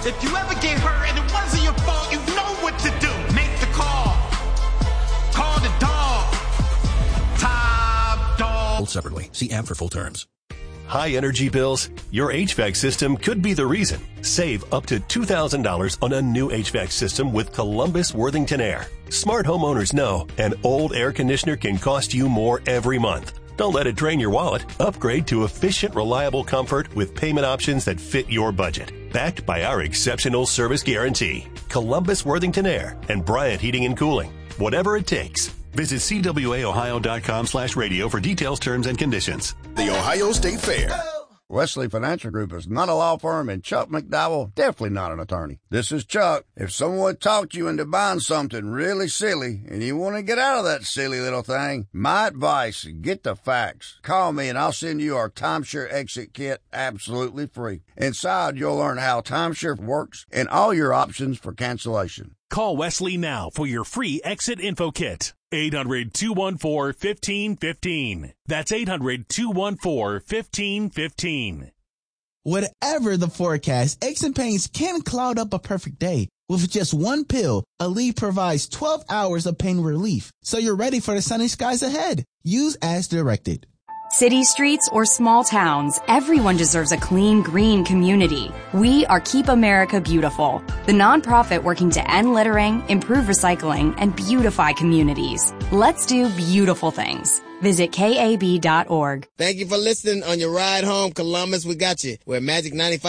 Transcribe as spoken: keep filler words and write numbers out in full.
If you ever get hurt and it wasn't your fault, you know what to do. Make the call. Call the dog. Top dog. Sold separately. See app for full terms. High energy bills? Your H V A C system could be the reason. Save up to two thousand dollars on a new H V A C system with Columbus Worthington Air. Smart homeowners know an old air conditioner can cost you more every month. Don't let it drain your wallet. Upgrade to efficient, reliable comfort with payment options that fit your budget. Backed by our exceptional service guarantee. Columbus Worthington Air and Bryant Heating and Cooling. Whatever it takes. Visit C W A Ohio dot com slash radio for details, terms, and conditions. The Ohio State Fair. Wesley Financial Group is not a law firm, and Chuck McDowell definitely not an attorney. This is Chuck. If someone talked you into buying something really silly and you want to get out of that silly little thing, my advice, get the facts. Call me and I'll send you our timeshare exit kit absolutely free. Inside, you'll learn how timeshare works and all your options for cancellation. Call Wesley now for your free exit info kit. eight hundred, two one four, one five one five. That's eight hundred, two one four, one five one five. Whatever the forecast, aches and pains can cloud up a perfect day. With just one pill, Aleve provides twelve hours of pain relief, so you're ready for the sunny skies ahead. Use as directed. City streets or small towns, everyone deserves a clean, green community. We are Keep America Beautiful, the nonprofit working to end littering, improve recycling, and beautify communities. Let's do beautiful things. Visit K A B dot org. Thank you for listening on your ride home, Columbus. We got you. We're Magic ninety-five.